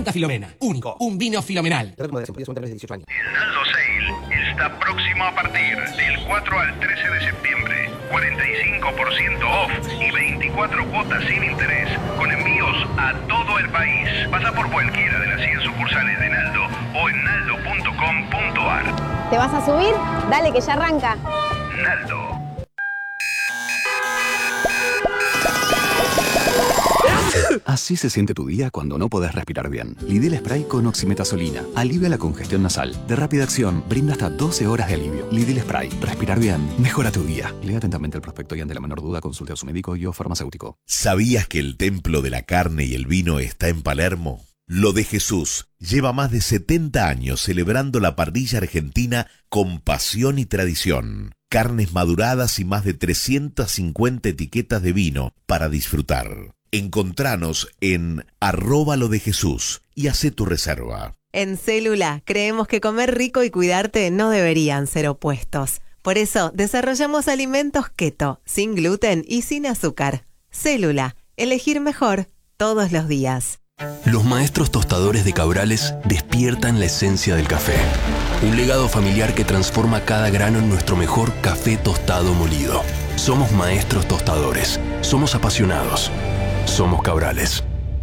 Santa Filomena. Único. Un vino filomenal. El Naldo Sale está próximo a partir del 4 al 13 de septiembre. 45% off y 24 cuotas sin interés con envíos a todo el país. Pasa por cualquiera de las 100 sucursales de Naldo o en naldo.com.ar. ¿Te vas a subir? Dale que ya arranca. Naldo. Así se siente tu día cuando no podés respirar bien. Lidl Spray con oximetazolina. Alivia la congestión nasal. De rápida acción, brinda hasta 12 horas de alivio. Lidl Spray. Respirar bien. Mejora tu día. Lea atentamente el prospecto y ante la menor duda consulte a su médico y o farmacéutico. ¿Sabías que el templo de la carne y el vino está en Palermo? Lo de Jesús lleva más de 70 años celebrando la parrilla argentina con pasión y tradición. Carnes maduradas y más de 350 etiquetas de vino para disfrutar. Encontranos en @lodejesús y hacé tu reserva. En Célula creemos que comer rico y cuidarte no deberían ser opuestos. Por eso desarrollamos alimentos keto, sin gluten y sin azúcar. Célula, elegir mejor todos los días. Los maestros tostadores de Cabrales despiertan la esencia del café. Un legado familiar que transforma cada grano en nuestro mejor café tostado molido. Somos maestros tostadores. Somos apasionados. Somos Cabrales.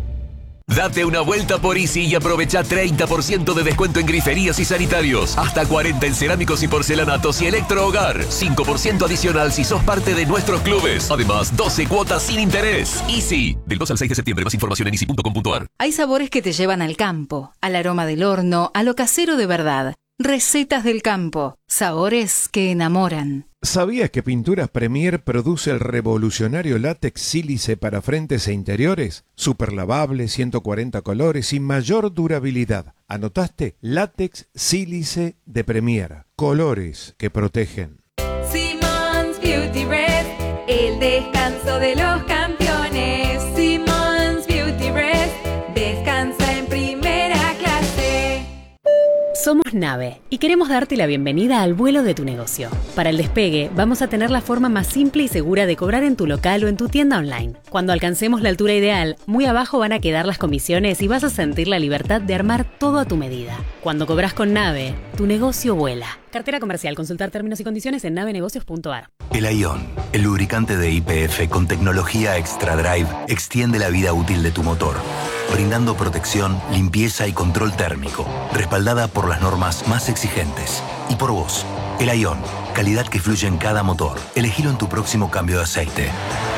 Date una vuelta por Easy y aprovecha 30% de descuento en griferías y sanitarios. Hasta 40 en cerámicos y porcelanatos y electrohogar. 5% adicional si sos parte de nuestros clubes. Además, 12 cuotas sin interés. Easy. Del 2 al 6 de septiembre. Más información en easy.com.ar. Hay sabores que te llevan al campo, al aroma del horno, a lo casero de verdad. Recetas del campo. Sabores que enamoran. ¿Sabías que Pinturas Premier produce el revolucionario látex sílice para frentes e interiores? Super lavable, 140 colores y mayor durabilidad. ¿Anotaste? Látex sílice de Premier. Colores que protegen. Simmons Beauty Rest, el descanso de los campeones. Simmons Beauty Rest, descansa en primera clase. Somos Nave y queremos darte la bienvenida al vuelo de tu negocio. Para el despegue, vamos a tener la forma más simple y segura de cobrar en tu local o en tu tienda online. Cuando alcancemos la altura ideal, muy abajo van a quedar las comisiones y vas a sentir la libertad de armar todo a tu medida. Cuando cobras con Nave, tu negocio vuela. Cartera comercial. Consultar términos y condiciones en navenegocios.ar. El Ion, el lubricante de YPF con tecnología Extra Drive, extiende la vida útil de tu motor, brindando protección, limpieza y control térmico, respaldada por las normas más exigentes. Y por vos, el Ion, calidad que fluye en cada motor. Elegilo en tu próximo cambio de aceite.